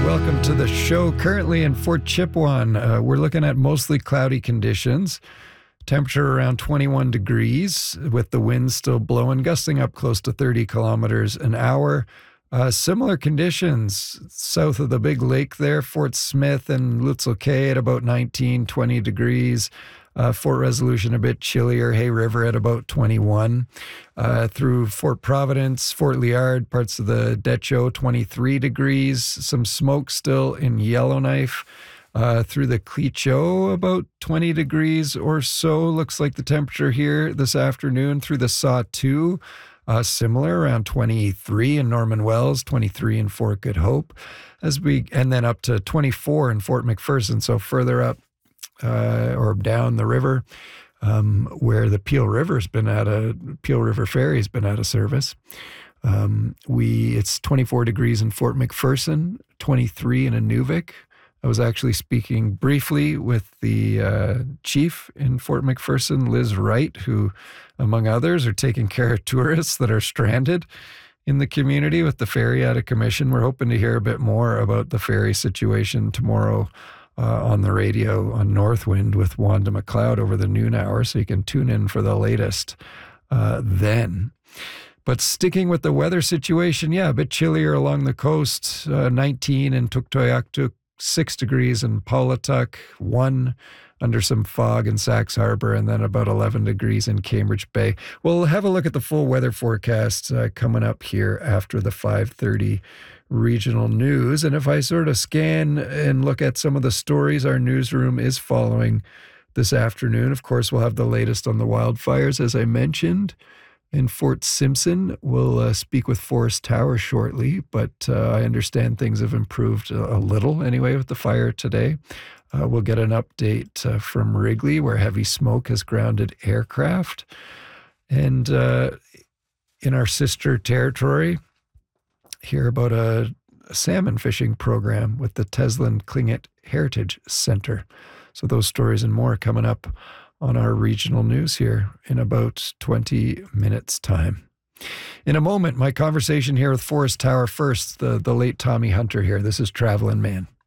welcome to the show. Currently in Fort Chipewyan, we're looking at mostly cloudy conditions. Temperature around 21 degrees with the wind still blowing, gusting up close to 30 kilometers an hour. Similar conditions south of the big lake there, Fort Smith and Lutzel Cay at about 19, 20 degrees. Fort Resolution a bit chillier, Hay River at about 21. Through Fort Providence, Fort Liard, parts of the Decho, 23 degrees. Some smoke still in Yellowknife. Through the Clecho, about 20 degrees or so. Looks like the temperature here this afternoon. Through the Sawtoo, similar, around 23 in Norman Wells, 23 in Fort Good Hope. And then up to 24 in Fort McPherson, so further up or down the river, where the Peel River Ferry's been out of service. It's 24 degrees in Fort McPherson, 23 in Inuvik. I was actually speaking briefly with the chief in Fort McPherson, Liz Wright, who, among others, are taking care of tourists that are stranded in the community with the ferry out of commission. We're hoping to hear a bit more about the ferry situation tomorrow on the radio on Northwind with Wanda McLeod over the noon hour, so you can tune in for the latest then. But sticking with the weather situation, a bit chillier along the coast, 19 in Tuktoyaktuk, 6 degrees in Paulatuk, 1 under some fog in Sachs Harbor, and then about 11 degrees in Cambridge Bay. We'll have a look at the full weather forecast coming up here after the 5:30 regional news. And if I sort of scan and look at some of the stories our newsroom is following this afternoon, of course, we'll have the latest on the wildfires, as I mentioned. In Fort Simpson, we'll speak with Forest Tower shortly, but I understand things have improved a little anyway with the fire today. We'll get an update from Wrigley, where heavy smoke has grounded aircraft. And in our sister territory, hear about a salmon fishing program with the Teslin Klingit Heritage Center. So those stories and more coming up on our regional news here in about 20 minutes' time. In a moment, my conversation here with Forest Tower first, the late Tommy Hunter here. This is Traveling Man.